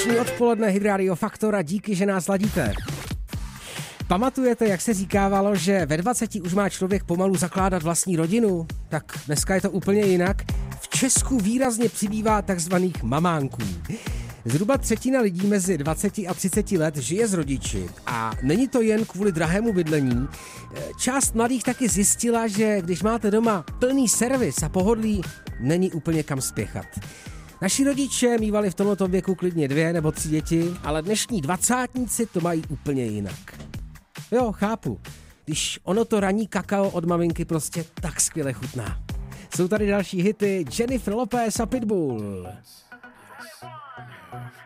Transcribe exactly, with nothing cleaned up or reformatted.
Páteční odpoledne Hydrádio Faktor a díky, že nás ladíte. Pamatujete, jak se říkávalo, že ve dvaceti už má člověk pomalu zakládat vlastní rodinu? Tak dneska je to úplně jinak. V Česku výrazně přibývá takzvaných mamánků. Zhruba třetina lidí mezi dvaceti a třiceti let žije s rodiči a není to jen kvůli drahému bydlení. Část mladých taky zjistila, že když máte doma plný servis a pohodlí, není úplně kam spěchat. Naši rodiče mívali v tomto věku klidně dvě nebo tři děti, ale dnešní dvacátníci to mají úplně jinak. Jo, chápu, když ono to ranní kakao od maminky prostě tak skvěle chutná. Jsou tady další hity Jennifer Lopez a Pitbull.